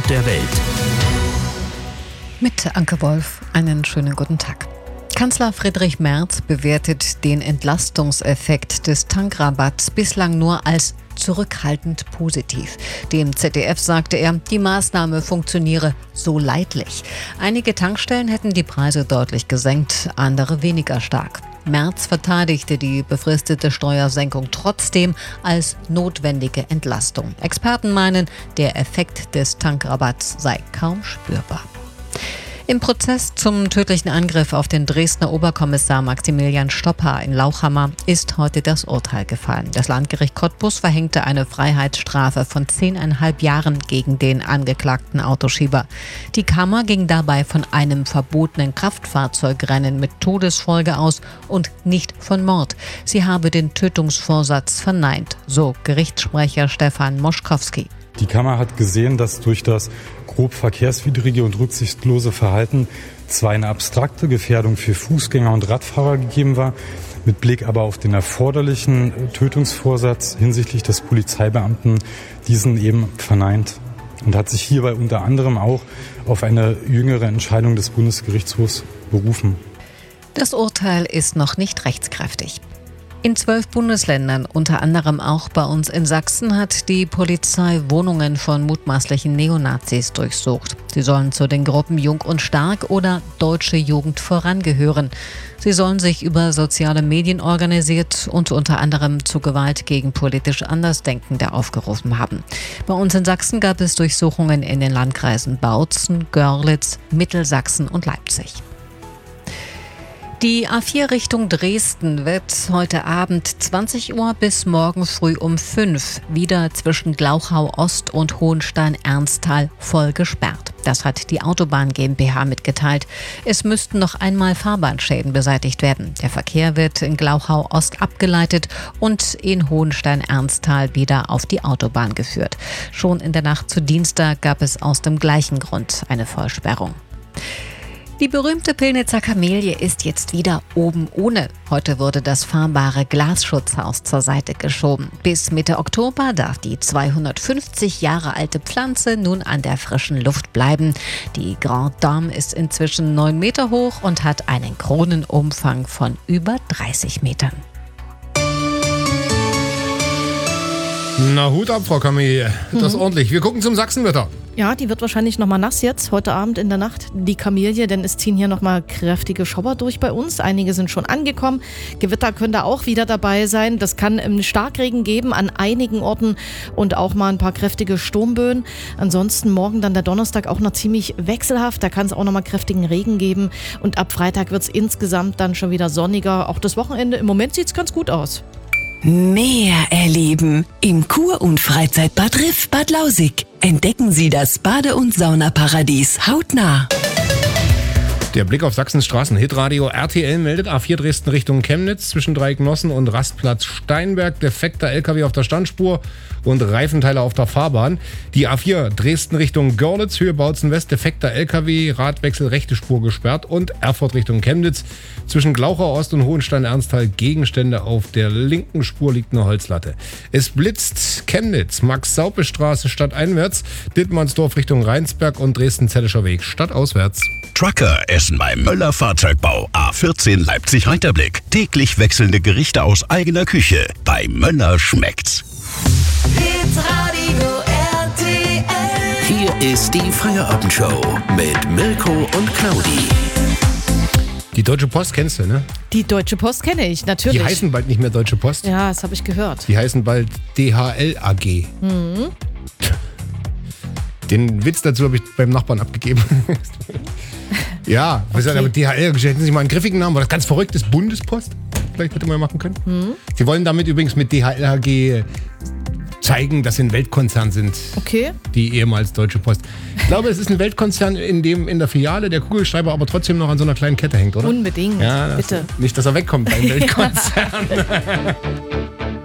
Punkt der Welt. Mit Anke Wolf, einen schönen guten Tag. Kanzler Friedrich Merz bewertet den Entlastungseffekt des Tankrabatts bislang nur als zurückhaltend positiv. Dem ZDF sagte er, die Maßnahme funktioniere so leidlich. Einige Tankstellen hätten die Preise deutlich gesenkt, andere weniger stark. Merz verteidigte die befristete Steuersenkung trotzdem als notwendige Entlastung. Experten meinen, der Effekt des Tankrabatts sei kaum spürbar. Im Prozess zum tödlichen Angriff auf den Dresdner Oberkommissar Maximilian Stoppa in Lauchhammer ist heute das Urteil gefallen. Das Landgericht Cottbus verhängte eine Freiheitsstrafe von 10,5 Jahren gegen den angeklagten Autoschieber. Die Kammer ging dabei von einem verbotenen Kraftfahrzeugrennen mit Todesfolge aus und nicht von Mord. Sie habe den Tötungsvorsatz verneint, so Gerichtssprecher Stefan Moschkowski. Die Kammer hat gesehen, dass durch das grob verkehrswidrige und rücksichtslose Verhalten zwar eine abstrakte Gefährdung für Fußgänger und Radfahrer gegeben war, mit Blick aber auf den erforderlichen Tötungsvorsatz hinsichtlich des Polizeibeamten diesen eben verneint und hat sich hierbei unter anderem auch auf eine jüngere Entscheidung des Bundesgerichtshofs berufen. Das Urteil ist noch nicht rechtskräftig. In 12 Bundesländern, unter anderem auch bei uns in Sachsen, hat die Polizei Wohnungen von mutmaßlichen Neonazis durchsucht. Sie sollen zu den Gruppen Jung und Stark oder Deutsche Jugend vorangehören. Sie sollen sich über soziale Medien organisiert und unter anderem zu Gewalt gegen politisch Andersdenkende aufgerufen haben. Bei uns in Sachsen gab es Durchsuchungen in den Landkreisen Bautzen, Görlitz, Mittelsachsen und Leipzig. Die A4 Richtung Dresden wird heute Abend 20 Uhr bis morgen früh um 5 wieder zwischen Glauchau Ost und Hohenstein-Ernsthal voll gesperrt. Das hat die Autobahn GmbH mitgeteilt. Es müssten noch einmal Fahrbahnschäden beseitigt werden. Der Verkehr wird in Glauchau Ost abgeleitet und in Hohenstein-Ernsthal wieder auf die Autobahn geführt. Schon in der Nacht zu Dienstag gab es aus dem gleichen Grund eine Vollsperrung. Die berühmte Pillnitzer Kamelie ist jetzt wieder oben ohne. Heute wurde das fahrbare Glasschutzhaus zur Seite geschoben. Bis Mitte Oktober darf die 250 Jahre alte Pflanze nun an der frischen Luft bleiben. Die Grande Dame ist inzwischen 9 Meter hoch und hat einen Kronenumfang von über 30 Metern. Na, Hut ab, Frau Kamelie. Das ist ordentlich. Wir gucken zum Sachsenwetter. Ja, die wird wahrscheinlich nochmal nass jetzt, heute Abend in der Nacht, die Kamelie, denn es ziehen hier nochmal kräftige Schauer durch bei uns. Einige sind schon angekommen. Gewitter können da auch wieder dabei sein. Das kann Starkregen geben an einigen Orten und auch mal ein paar kräftige Sturmböen. Ansonsten morgen dann der Donnerstag auch noch ziemlich wechselhaft. Da kann es auch nochmal kräftigen Regen geben. Und ab Freitag wird es insgesamt dann schon wieder sonniger. Auch das Wochenende, im Moment sieht es ganz gut aus. Mehr erleben im Kur- und Freizeitbad Riff Bad Lausick. Entdecken Sie das Bade- und Saunaparadies hautnah. Der Blick auf Sachsens Straßen. Hitradio RTL meldet A4 Dresden Richtung Chemnitz zwischen Dreiecknossen und Rastplatz Steinberg. Defekter LKW auf der Standspur und Reifenteile auf der Fahrbahn. Die A4 Dresden Richtung Görlitz, Höhe Bautzen West. Defekter LKW, Radwechsel, rechte Spur gesperrt. Und Erfurt Richtung Chemnitz zwischen Glauchau Ost und Hohenstein-Ernsthal. Gegenstände auf der linken Spur liegt eine Holzlatte. Es blitzt Chemnitz, Max-Saupe-Straße stadteinwärts, Dittmannsdorf Richtung Rheinsberg und Dresden-Zellischer Weg stadtauswärts. Trucker essen beim Möller Fahrzeugbau. A14 Leipzig-Heiterblick. Täglich wechselnde Gerichte aus eigener Küche. Bei Möller schmeckt's. Hitradio RTL. Hier ist die Feierabendshow mit Mirko und Claudi. Die Deutsche Post kennst du, ne? Die Deutsche Post kenne ich, natürlich. Die heißen bald nicht mehr Deutsche Post. Ja, das habe ich gehört. Die heißen bald DHL AG. Mhm. Den Witz dazu habe ich beim Nachbarn abgegeben. Ja, okay. Aber DHL, hätten Sie mal einen griffigen Namen, weil das ganz verrückt ist, Bundespost. Vielleicht hätte man machen können. Mhm. Sie wollen damit übrigens mit DHL AG zeigen, dass sie ein Weltkonzern sind. Okay. Die ehemals Deutsche Post. Ich glaube, es ist ein Weltkonzern, in dem in der Filiale der Kugelschreiber aber trotzdem noch an so einer kleinen Kette hängt, oder? Unbedingt, ja, bitte. Nicht, dass er wegkommt beim Weltkonzern.